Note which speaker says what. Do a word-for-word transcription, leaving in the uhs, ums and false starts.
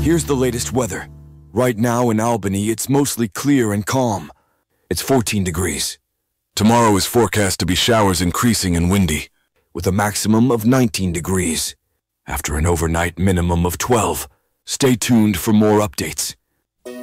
Speaker 1: Here's the latest weather. Right now in Albany, it's mostly clear and calm. It's fourteen degrees.
Speaker 2: Tomorrow is forecast to be showers increasing and windy,
Speaker 1: with a maximum of nineteen degrees. After an overnight minimum of twelve. Stay tuned for more updates.